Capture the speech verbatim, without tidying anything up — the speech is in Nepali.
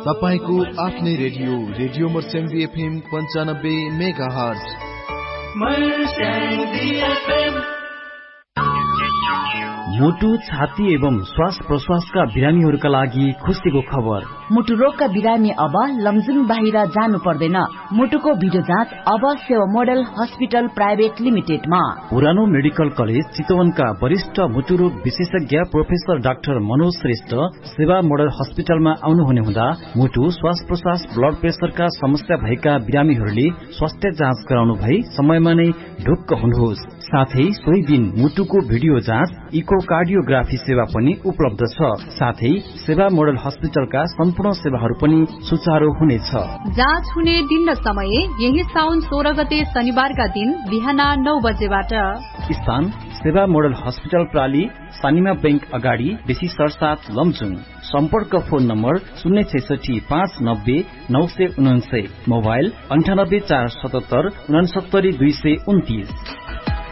तपाईको आफ्नै रेडियो रेडियो मर्स्याङ्दी एफएम पन्चानब्बे मेगा हर्ज। मुटु, छाती एवं श्वास प्रश्वासका बिरामीहरूका लागि खुसीको खबर। मुटु रोगका बिरामी अब लमजुङ बाहिर जानु पर्दैन। मुटुको भिडियो जाँच अब सेवा मोडल हस्पिटल प्राइभेट लिमिटेडमा। पुरानो मेडिकल कलेज चितवनका वरिष्ठ मुटु रोग विशेषज्ञ प्रोफेसर डाक्टर मनोज श्रेष्ठ सेवा मोडल हस्पिटलमा आउनुहुने हुँदा मुटु, श्वास प्रश्वास, ब्लड प्रेसरका समस्या भएका बिरामीहरूले स्वास्थ्य जाँच गराउनु भई समयमा नै ढुक्क हुनुहोस्। साथै सोही दिन मुटुको भिडियो जाँच, इकोकार्डियोग्राफी सेवा पनि उपलब्ध छ। साथै सेवा मोडल हस्पिटलका सम्पूर्ण सेवाहरू पनि सुचारू हुनेछ। जाँच हुने दिन र समय यही साउन सोह्र गते शनिबारका दिन बिहान नौ बजेबाट। स्थान सेवा मोडल हस्पिटल प्राली, सानिमा बैंक अगाडि, बेसी सरसाथ, लमजुङ। सम्पर्क फोन नम्बर शून्य छैसठी पाँच नब्बे नौ सय उनान्सय, मोबाइल अन्ठानब्बे चार सतहत्तर उनासत्तरी दुई सय उन्तिस।